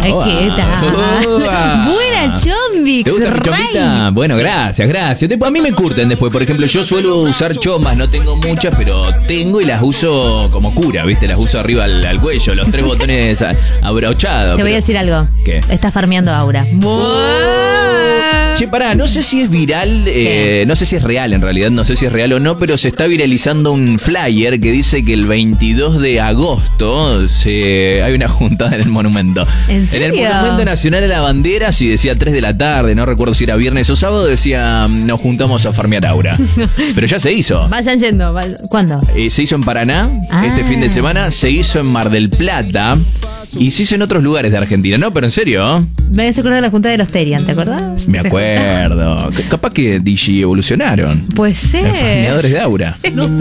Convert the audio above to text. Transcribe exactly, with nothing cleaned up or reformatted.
¿Qué tal? Oa. Buena Chombix. ¿Te gusta mi chombita? Bueno, gracias, gracias. A mí me curten después. Por ejemplo, yo suelo usar chombas, no tengo muchas, pero tengo y las uso como cura, ¿viste? Las uso arriba al, al cuello, los tres botones a- abrochados. Te voy a pero- decir algo. ¿Qué? Estás farmeando Aura. Che, pará, no sé si es viral, eh, no sé si es real en realidad, no sé si es real o no, pero se está viralizando un flyer que dice que el veintidós de agosto se, hay una juntada en el monumento. ¿En serio? En el Monumento Nacional a la Bandera, si decía tres de la tarde, no recuerdo si era viernes o sábado, decía nos juntamos a farmear Aura. Pero ya se hizo. Vayan yendo. vayan- ¿Cuándo? Eh, se hizo en Paraná Ah. este fin de semana, se hizo en Mar del Plata y se hizo en otros lugares de Argentina, ¿no? Pero en serio, Me hace acordar de la junta de los Terian, ¿te acordás? me acuerdo. C- Capaz que D J evolucionaron. Pues sí. En farmeadores de Aura.